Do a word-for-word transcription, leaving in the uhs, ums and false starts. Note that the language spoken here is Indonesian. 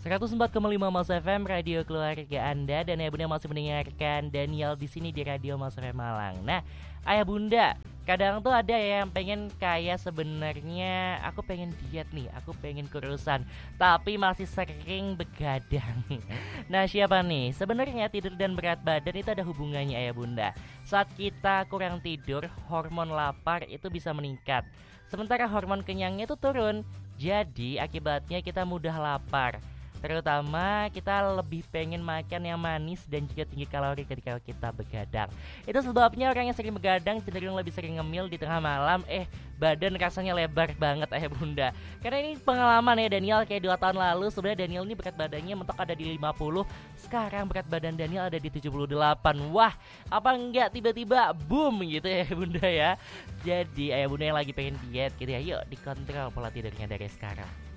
seratus empat koma lima Mas F M, radio keluarga Anda, dan Ayah Bunda masih mendengarkan Daniel di sini di Radio Mas F M Malang. Nah, Ayah Bunda, kadang tuh ada yang pengen kayak sebenarnya aku pengen diet nih, aku pengen kurusan, tapi masih sering begadang. Nah, siapa nih? Sebenarnya tidur dan berat badan itu ada hubungannya, Ayah Bunda. Saat kita kurang tidur, hormon lapar itu bisa meningkat, sementara hormon kenyangnya itu turun. Jadi akibatnya kita mudah lapar. Terutama kita lebih pengen makan yang manis dan juga tinggi kalori ketika kita begadang. Itu sebabnya orang yang sering begadang cenderung lebih sering ngemil di tengah malam. Eh, badan rasanya lebar banget Ayah Bunda. Karena ini pengalaman ya Daniel, kayak dua tahun lalu sebenarnya Daniel ini berat badannya mentok ada di lima puluh. Sekarang berat badan Daniel ada di tujuh puluh delapan. Wah, apa enggak tiba-tiba boom gitu ya Ayah Bunda ya. Jadi Ayah Bunda yang lagi pengen diet gitu ya, yuk dikontrol pola tidurnya dari sekarang.